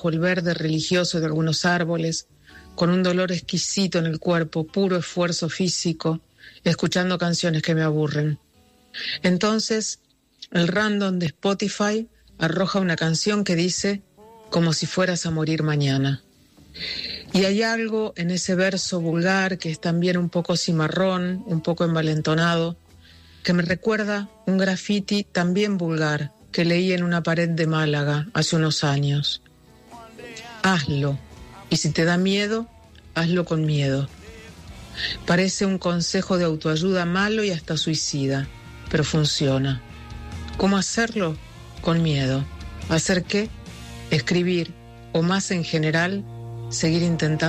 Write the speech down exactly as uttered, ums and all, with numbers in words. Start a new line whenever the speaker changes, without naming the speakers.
bajo el verde religioso de algunos árboles, con un dolor exquisito en el cuerpo, puro esfuerzo físico, escuchando canciones que me aburren. Entonces, el random de Spotify arroja una canción que dice como si fueras a morir mañana. Y hay algo en ese verso vulgar que es también un poco cimarrón, un poco envalentonado, que me recuerda un graffiti también vulgar que leí en una pared de Málaga hace unos años. Hazlo, y si te da miedo, hazlo con miedo. Parece un consejo de autoayuda malo y hasta suicida, pero funciona. ¿Cómo hacerlo? Con miedo. ¿Hacer qué? Escribir, o más en general, seguir intentando